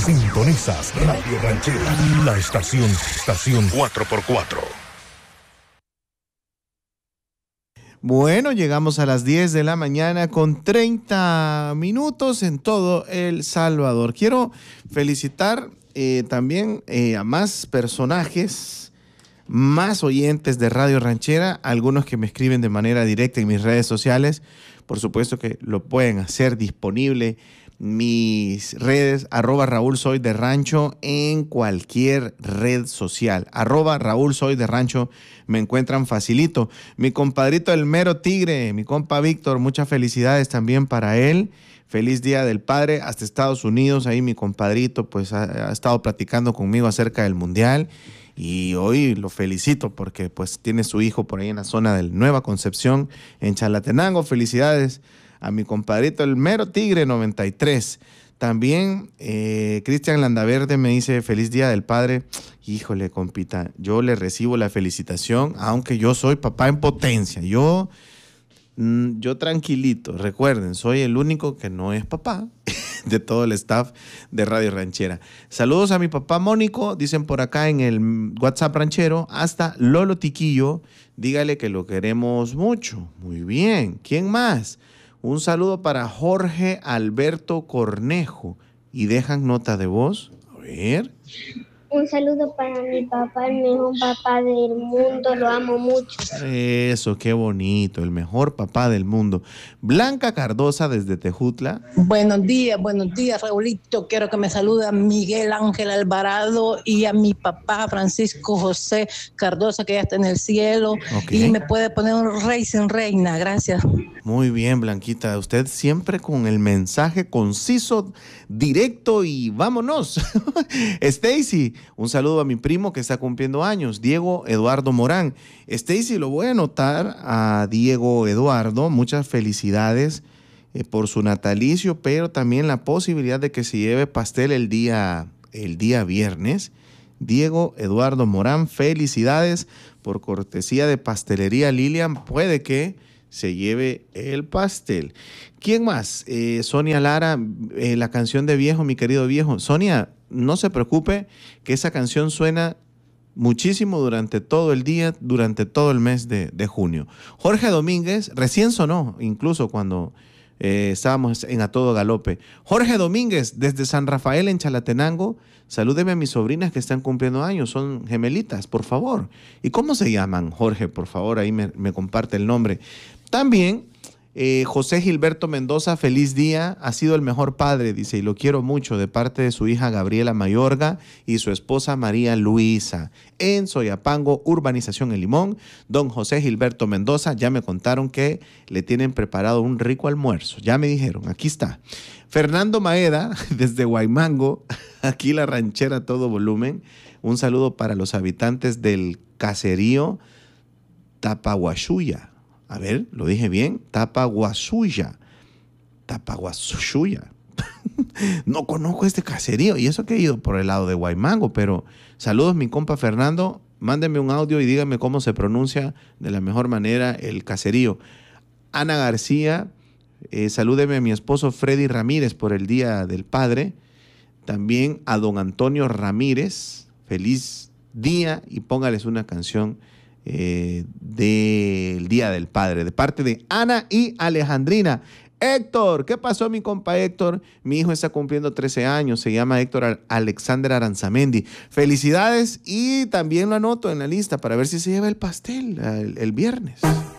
Sintonizas Radio Ranchera, la estación 4x4. Bueno, llegamos a las 10 de la mañana con 30 minutos en todo El Salvador. Quiero felicitar también a más personajes, más oyentes de Radio Ranchera, algunos que me escriben de manera directa en mis redes sociales. Por supuesto que lo pueden hacer disponible mis redes, @Raúl Soy de Rancho en cualquier red social. @Raúl Soy de Rancho, me encuentran facilito. Mi compadrito el mero tigre, mi compa Víctor, muchas felicidades también para él. Feliz Día del Padre hasta Estados Unidos. Ahí mi compadrito pues ha estado platicando conmigo acerca del Mundial. Y hoy lo felicito porque pues tiene su hijo por ahí en la zona de Nueva Concepción, en Chalatenango. Felicidades a mi compadrito el mero tigre 93. También Cristian Landaverde me dice feliz Día del Padre. Híjole, compita, yo le recibo la felicitación, aunque yo soy papá en potencia. Yo tranquilito, recuerden, soy el único que no es papá de todo el staff de Radio Ranchera. Saludos a mi papá Mónico, dicen por acá en el WhatsApp ranchero, hasta Lolo Tiquillo, dígale que lo queremos mucho. Muy bien, ¿quién más? Un saludo para Jorge Alberto Cornejo. ¿Y dejan nota de voz? A ver. Un saludo para mi papá, el mejor papá del mundo, lo amo mucho. Eso, qué bonito, el mejor papá del mundo. Blanca Cardosa desde Tejutla. Buenos días, Raulito. Quiero que me salude a Miguel Ángel Alvarado y a mi papá Francisco José Cardosa, que ya está en el cielo. Okay. Y me puede poner un rey sin reina, gracias. Muy bien, Blanquita, usted siempre con el mensaje conciso, directo y vámonos. Stacy, un saludo a mi primo que está cumpliendo años, Diego Eduardo Morán. Stacy, lo voy a anotar a Diego Eduardo, muchas felicidades por su natalicio, pero también la posibilidad de que se lleve pastel el día viernes. Diego Eduardo Morán, felicidades por cortesía de Pastelería Lilian, puede que se lleve el pastel. ¿Quién más? Sonia Lara, la canción de Viejo, mi querido viejo. Sonia, no se preocupe que esa canción suena muchísimo durante todo el día, durante todo el mes de junio. Jorge Domínguez, recién sonó, incluso cuando estábamos en A Todo Galope. Jorge Domínguez, desde San Rafael en Chalatenango, salúdeme a mis sobrinas que están cumpliendo años, son gemelitas, por favor. ¿Y cómo se llaman, Jorge? Por favor, ahí me comparte el nombre. También José Gilberto Mendoza, feliz día, ha sido el mejor padre, dice, y lo quiero mucho, de parte de su hija Gabriela Mayorga y su esposa María Luisa. En Soyapango, Urbanización El Limón, don José Gilberto Mendoza, ya me contaron que le tienen preparado un rico almuerzo, ya me dijeron, aquí está. Fernando Maeda, desde Guaymango, aquí la ranchera a todo volumen, un saludo para los habitantes del caserío Tapaguashuya. A ver, ¿lo dije bien? Tapaguashuya. No conozco este caserío, y eso que he ido por el lado de Guaymango, pero saludos mi compa Fernando, mándeme un audio y dígame cómo se pronuncia de la mejor manera el caserío. Ana García, salúdeme a mi esposo Freddy Ramírez por el Día del Padre, también a don Antonio Ramírez, feliz día, y póngales una canción del Día del Padre, de parte de Ana y Alejandrina. Héctor, ¿qué pasó mi compa Héctor? Mi hijo está cumpliendo 13 años, se llama Héctor Alexander Aranzamendi. Felicidades, y también lo anoto en la lista para ver si se lleva el pastel el viernes.